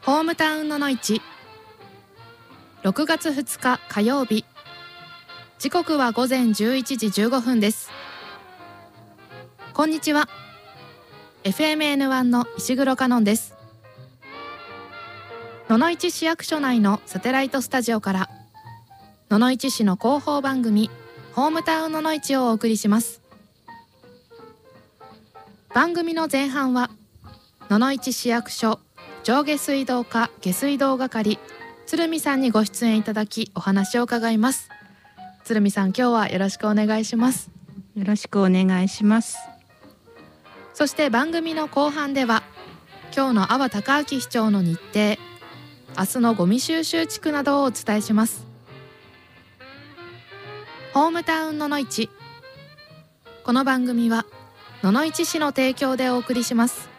ホームタウンのの市6月2日火曜日、時刻は午前11時15分です。こんにちは。 FMN1 の石黒香音です。野々市市役所内のサテライトスタジオから野々市市の広報番組ホームタウンのの市をお送りします。番組の前半は野々市市役所上下水道課下水道係鶴見さんにご出演いただきお話を伺います。鶴見さん、今日はよろしくお願いします。 よろしくお願いします。 そして番組の後半では今日の阿波隆明市長の日程、明日のゴミ収集地区などをお伝えします。ホームタウンのの市、この番組は野々市市の提供でお送りします。